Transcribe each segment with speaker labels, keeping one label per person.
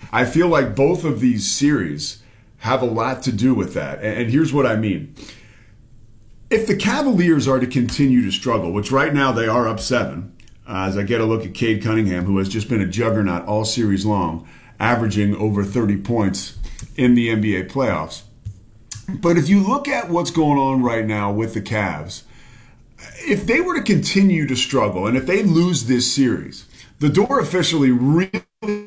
Speaker 1: I feel like both of these series have a lot to do with that. And here's what I mean. If the Cavaliers are to continue to struggle, which right now they are up 7, as I get a look at Cade Cunningham, who has just been a juggernaut all series long, averaging over 30 points in the NBA playoffs. But if you look at what's going on right now with the Cavs, if they were to continue to struggle and if they lose this series, the door officially really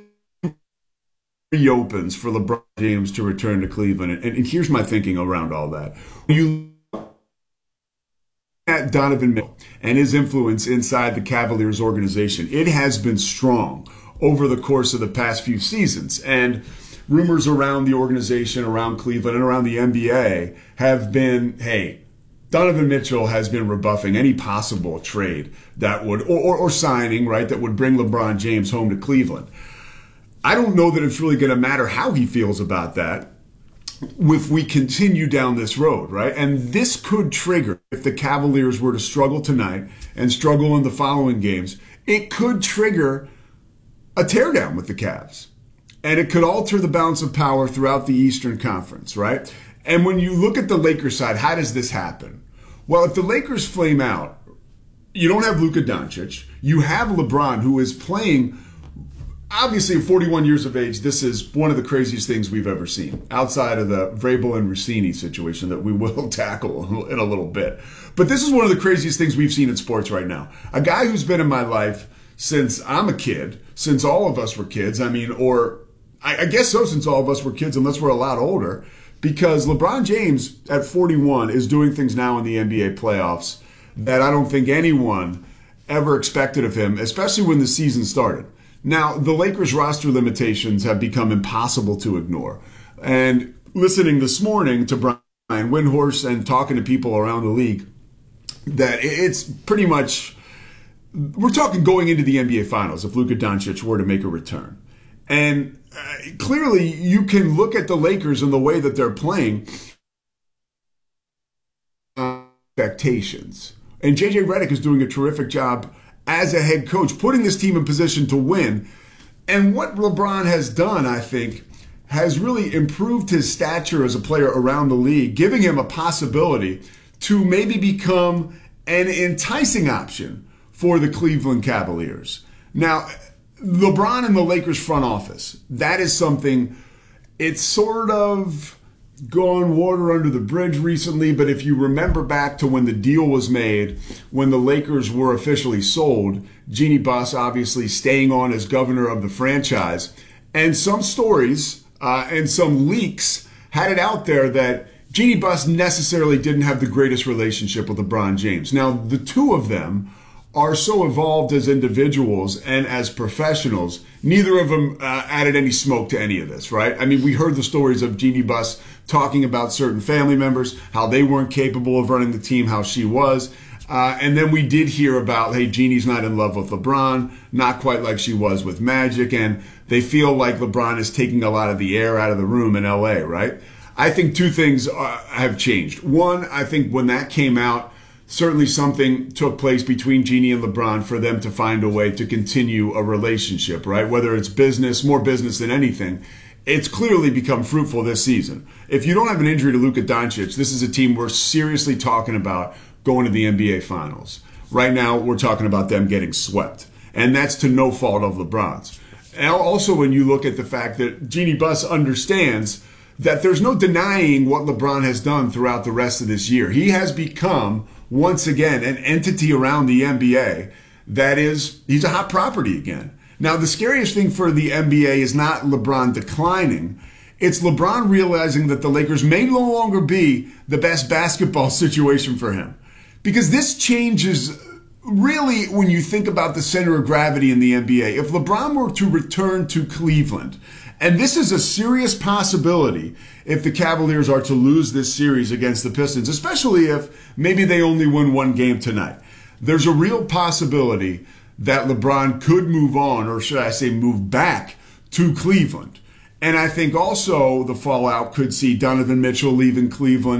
Speaker 1: reopens for LeBron James to return to Cleveland. And here's my thinking around all that. When you look at Donovan Mitchell and his influence inside the Cavaliers organization, it has been strong over the course of the past few seasons. And rumors around the organization, around Cleveland, and around the NBA have been, hey, Donovan Mitchell has been rebuffing any possible trade that would, or signing, right, that would bring LeBron James home to Cleveland. I don't know that it's really going to matter how he feels about that if we continue down this road, right? And this could trigger, if the Cavaliers were to struggle tonight and struggle in the following games, it could trigger a teardown with the Cavs. And it could alter the balance of power throughout the Eastern Conference, right? And when you look at the Lakers side, how does this happen? Well, if the Lakers flame out, you don't have Luka Doncic. You have LeBron, who is playing, obviously at 41 years of age. This is one of the craziest things we've ever seen, outside of the Vrabel and Rossini situation that we will tackle in a little bit. But this is one of the craziest things we've seen in sports right now. A guy who's been in my life since I'm a kid, since all of us were kids, I guess so, since all of us were kids, unless we're a lot older, because LeBron James at 41 is doing things now in the NBA playoffs that I don't think anyone ever expected of him, especially when the season started. Now, the Lakers roster limitations have become impossible to ignore. And listening this morning to Brian Windhorst and talking to people around the league, that it's pretty much, we're talking going into the NBA Finals if Luka Doncic were to make a return. And clearly, you can look at the Lakers and the way that they're playing expectations. And JJ Redick is doing a terrific job as a head coach, putting this team in position to win. And what LeBron has done, I think, has really improved his stature as a player around the league, giving him a possibility to maybe become an enticing option for the Cleveland Cavaliers. Now, LeBron and the Lakers front office, that is something, it's sort of gone water under the bridge recently, but if you remember back to when the deal was made, when the Lakers were officially sold, Jeanie Buss obviously staying on as governor of the franchise, and some stories and some leaks had it out there that Jeanie Buss necessarily didn't have the greatest relationship with LeBron James. Now, the two of them are so evolved as individuals and as professionals, neither of them added any smoke to any of this, right? I mean, we heard the stories of Jeanie Buss talking about certain family members, how they weren't capable of running the team, how she was. And then we did hear about, hey, Jeannie's not in love with LeBron, not quite like she was with Magic, and they feel like LeBron is taking a lot of the air out of the room in LA, right? I think two things have changed. One, I think when that came out, certainly something took place between Jeanie and LeBron for them to find a way to continue a relationship, right? Whether it's business, more business than anything, it's clearly become fruitful this season. If you don't have an injury to Luka Doncic, this is a team we're seriously talking about going to the NBA Finals. Right now, we're talking about them getting swept, and that's to no fault of LeBron's. And also, when you look at the fact that Jeanie Buss understands that there's no denying what LeBron has done throughout the rest of this year. He has become, once again, an entity around the NBA that is, he's a hot property again. Now, the scariest thing for the NBA is not LeBron declining. It's LeBron realizing that the Lakers may no longer be the best basketball situation for him. Because this changes really when you think about the center of gravity in the NBA. If LeBron were to return to Cleveland, and this is a serious possibility if the Cavaliers are to lose this series against the Pistons, especially if maybe they only win one game tonight. There's a real possibility that LeBron could move on, or should I say move back to Cleveland. And I think also the fallout could see Donovan Mitchell leaving Cleveland.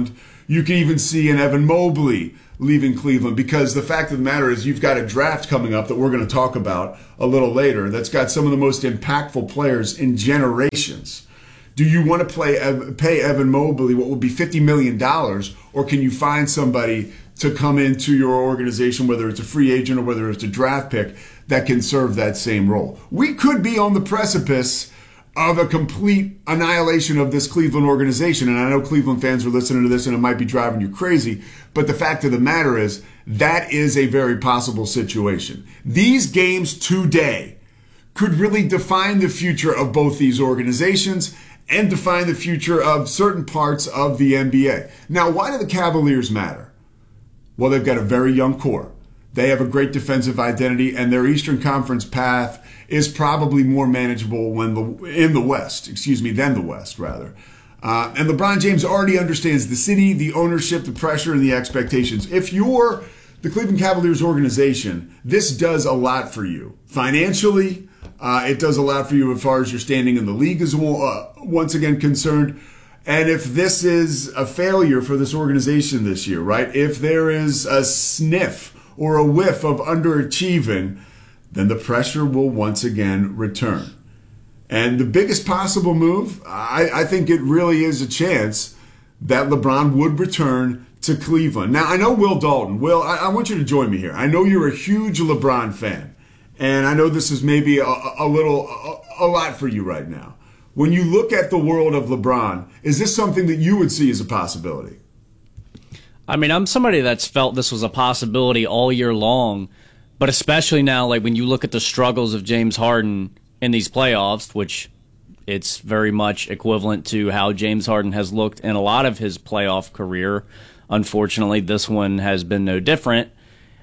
Speaker 1: You can even see an Evan Mobley leaving Cleveland, because the fact of the matter is you've got a draft coming up that we're going to talk about a little later that's got some of the most impactful players in generations. Do you want to pay Evan Mobley what would be $50 million, or can you find somebody to come into your organization, whether it's a free agent or whether it's a draft pick, that can serve that same role? We could be on the precipice of a complete annihilation of this Cleveland organization. And I know Cleveland fans are listening to this and it might be driving you crazy, but the fact of the matter is that is a very possible situation. These games today could really define the future of both these organizations and define the future of certain parts of the NBA. Now, why do the Cavaliers matter? Well, they've got a very young core. They have a great defensive identity, and their Eastern Conference path is probably more manageable than the West, rather. And LeBron James already understands the city, the ownership, the pressure, and the expectations. If you're the Cleveland Cavaliers organization, this does a lot for you. Financially, it does a lot for you as far as your standing in the league is once again concerned. And if this is a failure for this organization this year, right? If there is a sniff or a whiff of underachieving, then the pressure will once again return. And the biggest possible move, I think it really is a chance that LeBron would return to Cleveland. Now, I know Will Dalton. Will, I want you to join me here. I know you're a huge LeBron fan, and I know this is maybe a lot for you right now. When you look at the world of LeBron, is this something that you would see as a possibility?
Speaker 2: I mean, I'm somebody that's felt this was a possibility all year long, but especially now, like when you look at the struggles of James Harden in these playoffs, which it's very much equivalent to how James Harden has looked in a lot of his playoff career. Unfortunately, this one has been no different.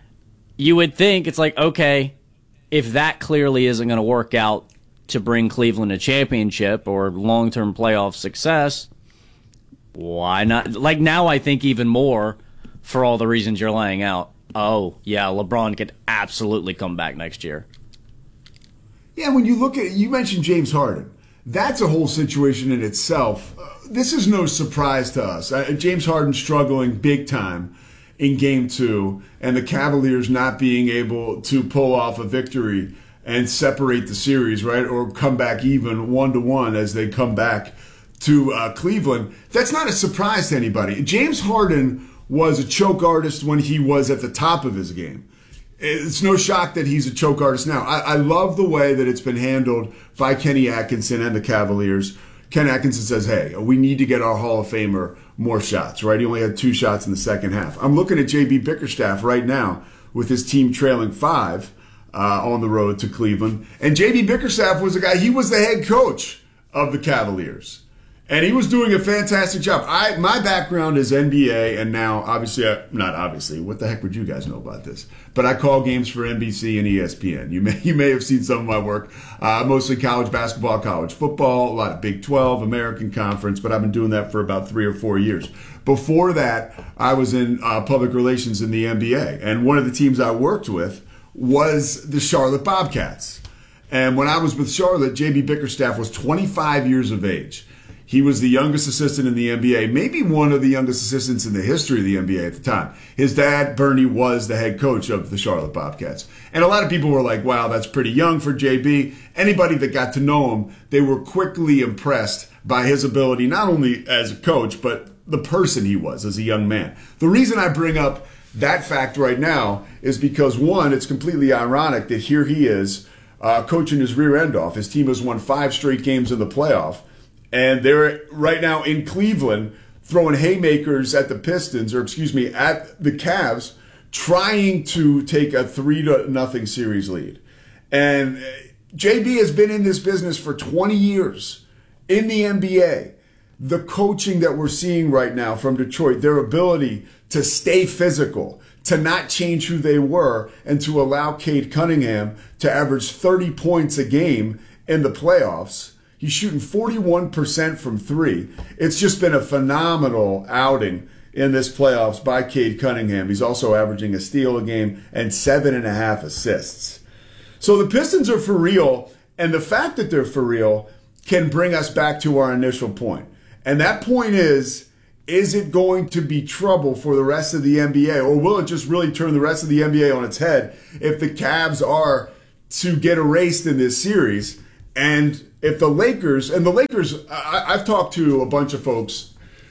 Speaker 2: You would think it's like, okay, if that clearly isn't going to work out to bring Cleveland a championship or long-term playoff success, why not? Like now I think even more for all the reasons you're laying out. Oh, yeah, LeBron could absolutely come back next year.
Speaker 1: Yeah, when you look at, you mentioned James Harden. That's a whole situation in itself. This is no surprise to us. James Harden struggling big time in Game 2, and the Cavaliers not being able to pull off a victory and separate the series, right, or come back even 1-1 as they come back to Cleveland. That's not a surprise to anybody. James Harden was a choke artist when he was at the top of his game. It's no shock that he's a choke artist now. I love the way that it's been handled by Kenny Atkinson and the Cavaliers. Ken Atkinson says, hey, we need to get our Hall of Famer more shots, right? He only had 2 shots in the second half. I'm looking at J.B. Bickerstaff right now with his team trailing 5 on the road to Cleveland. And J.B. Bickerstaff was a guy, he was the head coach of the Cavaliers. And he was doing a fantastic job. My background is NBA, and now, not obviously, what the heck would you guys know about this? But I call games for NBC and ESPN. You may have seen some of my work, mostly college basketball, college football, a lot of Big 12, American Conference, but I've been doing that for about 3 or 4 years. Before that, I was in public relations in the NBA, and one of the teams I worked with was the Charlotte Bobcats. And when I was with Charlotte, J.B. Bickerstaff was 25 years of age. He was the youngest assistant in the NBA, maybe one of the youngest assistants in the history of the NBA at the time. His dad, Bernie, was the head coach of the Charlotte Bobcats. And a lot of people were like, wow, that's pretty young for JB. Anybody that got to know him, they were quickly impressed by his ability, not only as a coach, but the person he was as a young man. The reason I bring up that fact right now is because, one, it's completely ironic that here he is coaching his rear end off. His team has won 5 straight games in the playoff. And they're right now in Cleveland throwing haymakers at the Pistons, at the Cavs, trying to take a 3-0 series lead. And JB has been in this business for 20 years in the NBA. The coaching that we're seeing right now from Detroit, their ability to stay physical, to not change who they were, and to allow Cade Cunningham to average 30 points a game in the playoffs. He's shooting 41% from 3. It's just been a phenomenal outing in this playoffs by Cade Cunningham. He's also averaging a steal a game and 7.5 assists. So the Pistons are for real, and the fact that they're for real can bring us back to our initial point. And that point is, is it going to be trouble for the rest of the NBA, or will it just really turn the rest of the NBA on its head if the Cavs are to get erased in this series? And if the Lakers, I've talked to a bunch of folks.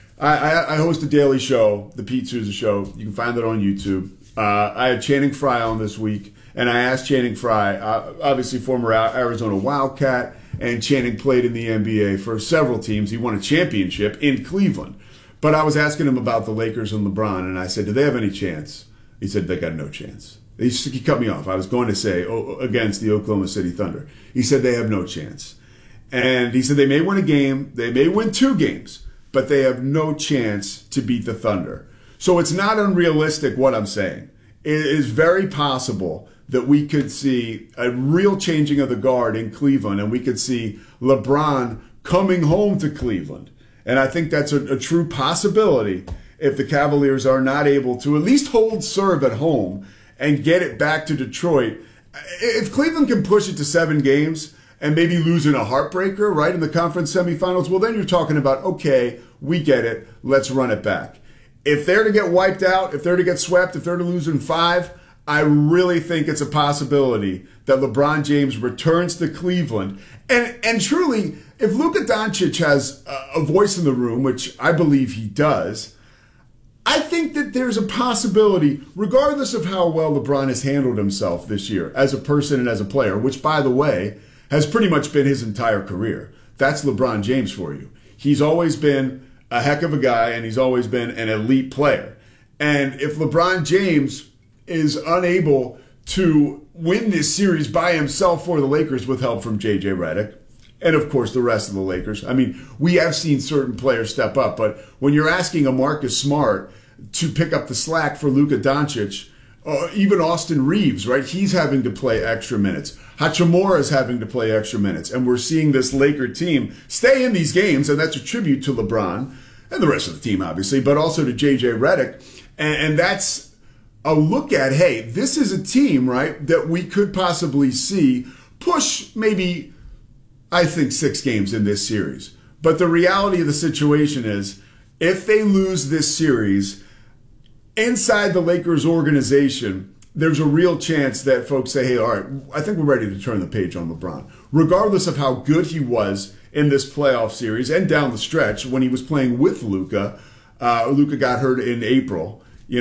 Speaker 1: I host a daily show, the Pete Souza Show. You can find it on YouTube. I had Channing Frye on this week, and I asked Channing Frye, obviously former Arizona Wildcat, and Channing played in the NBA for several teams. He won a championship in Cleveland. But I was asking him about the Lakers and LeBron, and I said, do they have any chance? He said, they got no chance. He cut me off. I was going to say, against the Oklahoma City Thunder. He said they have no chance. And he said they may win a game, they may win 2 games, but they have no chance to beat the Thunder. So it's not unrealistic what I'm saying. It is very possible that we could see a real changing of the guard in Cleveland, and we could see LeBron coming home to Cleveland. And I think that's a true possibility if the Cavaliers are not able to at least hold serve at home and get it back to Detroit. If Cleveland can push it to 7 games and maybe lose in a heartbreaker, right, in the conference semifinals, well, then you're talking about, okay, we get it, let's run it back. If they're to get wiped out, if they're to get swept, if they're to lose in 5, I really think it's a possibility that LeBron James returns to Cleveland. And truly, if Luka Doncic has a voice in the room, which I believe he does, I think that there's a possibility, regardless of how well LeBron has handled himself this year as a person and as a player, which, by the way, has pretty much been his entire career. That's LeBron James for you. He's always been a heck of a guy, and he's always been an elite player. And if LeBron James is unable to win this series by himself for the Lakers with help from J.J. Redick, and of course the rest of the Lakers, I mean, we have seen certain players step up, but when you're asking a Marcus Smart to pick up the slack for Luka Doncic, even Austin Reeves, right? He's having to play extra minutes. Hachimura is having to play extra minutes. And we're seeing this Laker team stay in these games, and that's a tribute to LeBron and the rest of the team, obviously, but also to J.J. Redick. And that's a look at, hey, this is a team, right, that we could possibly see push maybe, I think, 6 games in this series. But the reality of the situation is, if they lose this series, inside the Lakers organization, there's a real chance that folks say, hey, all right, I think we're ready to turn the page on LeBron. Regardless of how good he was in this playoff series and down the stretch when he was playing with Luka, Luka got hurt in April,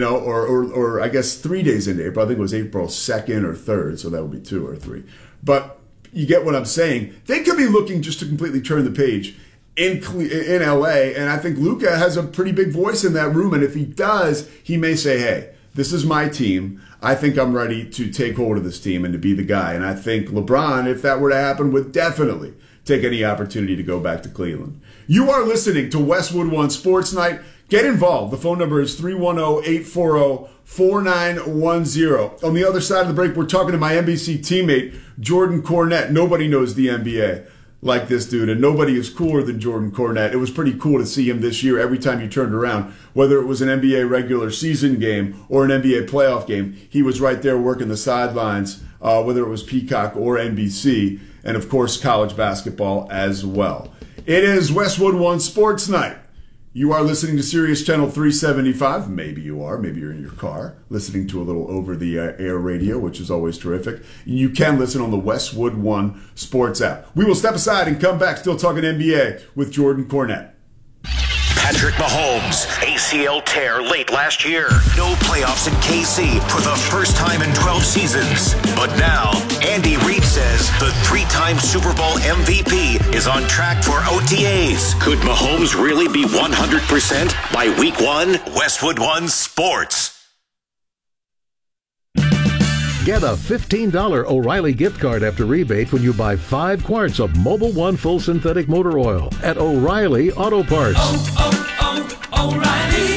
Speaker 1: or I guess 3 days into April. I think it was April 2nd or 3rd, so that would be 2 or 3. But you get what I'm saying. They could be looking just to completely turn the page in LA, and I think Luka has a pretty big voice in that room, and if he does, he may say, hey, this is my team. I think I'm ready to take hold of this team and to be the guy. And I think LeBron, if that were to happen, would definitely take any opportunity to go back to Cleveland. You are listening to Westwood One Sports Night. Get involved. The phone number is 310-840-4910. On the other side of the break, we're talking to my NBC teammate, Jordan Cornette. Nobody knows the NBA like this dude, and nobody is cooler than Jordan Cornette. It was pretty cool to see him this year every time you turned around, whether it was an NBA regular season game or an NBA playoff game. He was right there working the sidelines, whether it was Peacock or NBC, and of course college basketball as well. It is Westwood One Sports Night. You are listening to Sirius Channel 375. Maybe you are. Maybe you're in your car listening to a little over-the-air radio, which is always terrific. You can listen on the Westwood One Sports app. We will step aside and come back still talking NBA with Jordan Cornette.
Speaker 3: Patrick Mahomes, ACL tear late last year. No playoffs in KC for the first time in 12 seasons. But now, Andy Reid says the 3-time Super Bowl MVP is on track for OTAs. Could Mahomes really be 100% by week 1? Westwood One Sports.
Speaker 4: Get a $15 O'Reilly gift card after rebate when you buy 5 quarts of Mobil 1 full synthetic motor oil at O'Reilly Auto Parts.
Speaker 5: Oh, oh, oh, O'Reilly